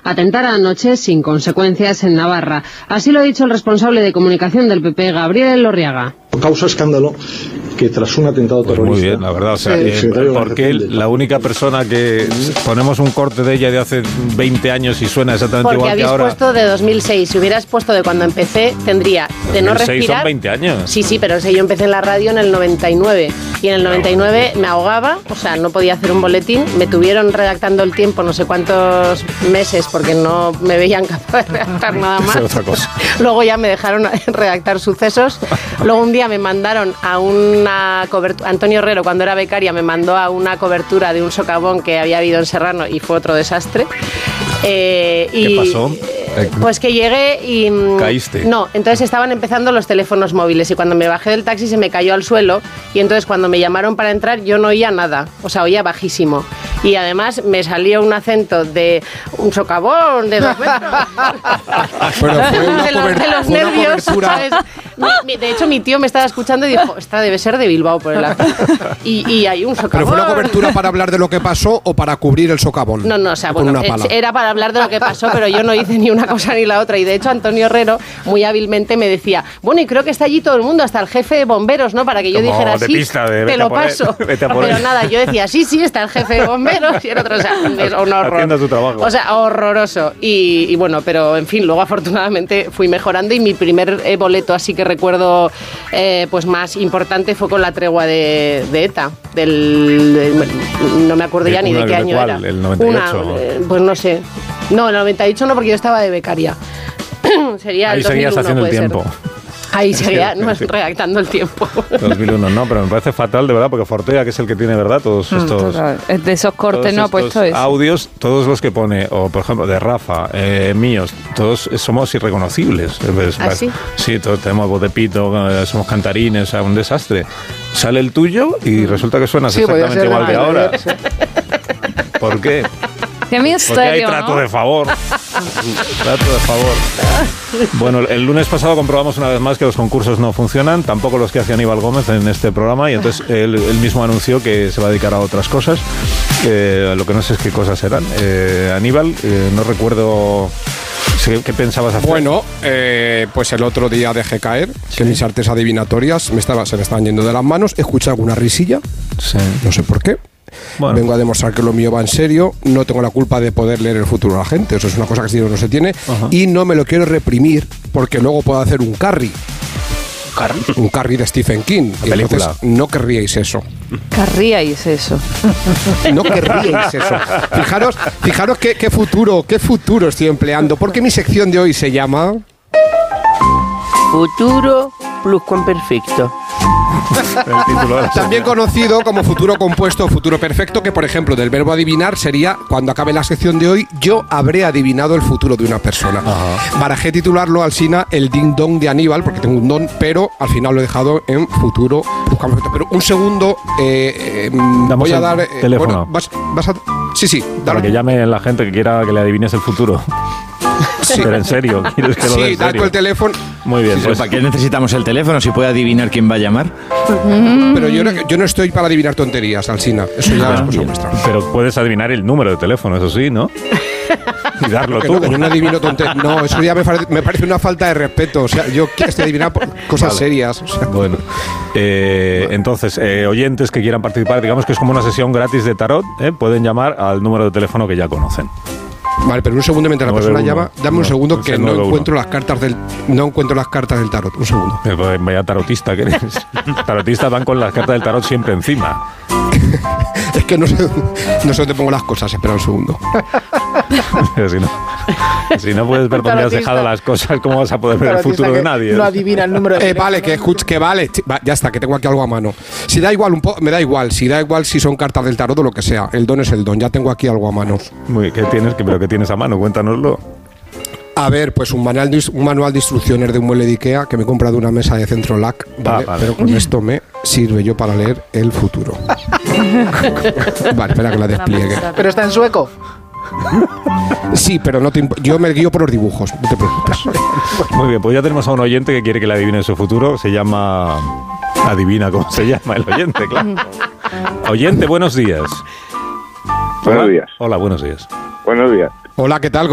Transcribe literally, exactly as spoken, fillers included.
atentara anoche sin consecuencias en Navarra. Así lo ha dicho el responsable de comunicación del P P, Gabriel Elorriaga. Causa escándalo que tras un atentado pues terrorista... Muy bien, la verdad, o sea, sí, eh, porque la única persona que ponemos un corte de ella de hace veinte años y suena exactamente porque igual que ahora... Porque habéis puesto de dos mil seis, si hubieras puesto de cuando empecé, tendría de no respirar... son veinte años. Sí, sí, pero si yo empecé en la radio en el noventa y nueve, y en el noventa y nueve me ahogaba, o sea, no podía hacer un boletín, me tuvieron redactando El Tiempo no sé cuántos meses porque no me veían capaz de redactar nada más. Es otra cosa. Luego ya me dejaron redactar Sucesos, luego un día me mandaron a una cobertura, Antonio Herrero cuando era becaria me mandó a una cobertura de un socavón que había habido en Serrano y fue otro desastre. Eh, ¿Qué y, pasó? Pues que llegué y... ¿Caíste? No, entonces estaban empezando los teléfonos móviles y cuando me bajé del taxi se me cayó al suelo y entonces cuando me llamaron para entrar yo no oía nada, o sea, oía bajísimo. Y además me salió un acento de un socavón de dos metros. Bueno, fue una de, los, cobertura, de los una nervios, cobertura. ¿sabes? Mi, mi, de hecho, mi tío me estaba escuchando y dijo, esta debe ser de Bilbao por el acento. Y, y hay un socavón. ¿Pero fue una cobertura para hablar de lo que pasó o para cubrir el socavón? No, no, o sea, o con bueno, una pala. era para hablar de lo que pasó, pero yo no hice ni una cosa ni la otra. Y de hecho, Antonio Herrero, muy hábilmente, me decía, bueno, y creo que está allí todo el mundo, hasta el jefe de bomberos, ¿no? Para que yo Como dijera, de sí, pista de, te lo paso. Vete a por pero él. nada, yo decía, sí, sí, está el jefe de bomberos y el otro, o sea, es un horror. Haciendo tu trabajo. O sea, horroroso. Y, y bueno, pero en fin, luego afortunadamente fui mejorando y mi primer eh, boleto así que recuerdo eh, pues más importante fue con la tregua de, de ETA. Del, del, no me acuerdo ya ni de qué ¿De año cuál? era. ¿El noventa y ocho? Una, eh, pues no sé. No, el noventa y ocho no, porque yo estaba de becaria. Sería Ahí el dos mil uno, seguías haciendo el puede ser. tiempo. Ahí seguía no, redactando el tiempo. dos mil uno, no, pero me parece fatal, de verdad, porque Fortea, que es el que tiene, ¿verdad? Todos estos... Mm, de esos cortes no ha puesto eso. Audios, todos los que pone, o por ejemplo, de Rafa, eh, míos, todos somos irreconocibles. ¿Ah, sí? Sí, todos tenemos voz de pito, eh, somos cantarines, o sea, un desastre. Sale el tuyo y resulta que suenas sí, exactamente igual que ahora. Sí. ¿Por qué? Qué misterio, Porque hay trato ¿no? de favor. Trato de favor. Bueno, el lunes pasado comprobamos una vez más que los concursos no funcionan, tampoco los que hace Aníbal Gómez en este programa, y entonces él, él mismo anunció que se va a dedicar a otras cosas. Eh, lo que no sé es qué cosas serán. Eh, Aníbal, eh, no recuerdo... ¿Qué pensabas hacer? Bueno, eh, pues el otro día dejé caer ¿Sí? que mis artes adivinatorias me estaba, se me estaban yendo de las manos. Escuché alguna risilla, Sí. no sé por qué. Bueno. Vengo a demostrar que lo mío va en serio. No tengo la culpa de poder leer el futuro a la gente. Eso es una cosa que si no se tiene. Ajá. Y no me lo quiero reprimir porque luego puedo hacer un carry. ¿Carry? Un carry de Stephen King. La Y película. entonces no querríais eso. Querríais eso. No querríais eso. Fijaros, fijaros qué, qué futuro, qué futuro estoy empleando. Porque mi sección de hoy se llama... Futuro pluscuamperfecto. El título de la También sección. conocido como futuro compuesto o futuro perfecto, que por ejemplo del verbo adivinar sería, cuando acabe la sección de hoy, yo habré adivinado el futuro de una persona. Ajá. Barajé titularlo Alsina el ding dong de Aníbal, porque tengo un don, pero al final lo he dejado en futuro perfecto. Pero un segundo, eh, eh, voy a el dar... eh, teléfono. bueno, vas, vas a... Sí, sí, Para dale. que llame la gente que quiera que le adivines el futuro. Sí. Pero en serio, ¿quieres que lo dé Sí, en dar serio? con el teléfono. Muy bien, pues ¿Para qué necesitamos el teléfono si puede adivinar quién va a llamar? Pero yo no, yo no estoy para adivinar tonterías, Alsina. Eso ya es cosa vuestra. pero puedes adivinar el número de teléfono, eso sí, ¿no? Y darlo Que tú. no, que yo no adivino tonterías. No, eso ya me parece, me parece una falta de respeto. O sea, yo quiero adivinar por cosas Vale. serias. O sea, Bueno, eh, entonces, eh, oyentes que quieran participar, digamos que es como una sesión gratis de tarot, ¿eh? Pueden llamar al número de teléfono que ya conocen. vale, pero un segundo mientras la nueve persona uno. llama, dame un No, segundo es que el no nueve uno. encuentro las cartas del no encuentro las cartas del tarot. Un segundo. Eh, pues, Vaya tarotista que eres. Tarotistas van con las cartas del tarot siempre encima. Es que no sé, no sé dónde pongo las cosas. Espera un segundo. Pero si no, si no puedes ver dónde has Tarotista. dejado las cosas, ¿cómo vas a poder ver el Tarotista futuro de que nadie? No adivina el número de Eh, vale, que escuch, que vale, Ch- va, ya está, que tengo aquí algo a mano. Si da igual un poco, me da igual, si da igual si son cartas del tarot o lo que sea. El don es el don, ya tengo aquí algo a mano. Muy, ¿qué tienes? ¿Qué, ¿Pero qué tienes a mano? Cuéntanoslo. A ver, pues un manual de, un manual de instrucciones de un mueble de Ikea que me he comprado una mesa de Centro L A C, ¿vale? Ah, vale. Pero con esto me sirve yo para leer el futuro. Vale, espera que la despliegue. Pero está en sueco. Sí, pero no te imp- yo me guío por los dibujos, no te preocupes. Muy bien, pues ya tenemos a un oyente que quiere que le adivine su futuro. Se llama... Adivina cómo se llama el oyente, claro. Oyente, buenos días. Buenos Hola. días. Hola, buenos días. Buenos días. Hola, ¿qué tal?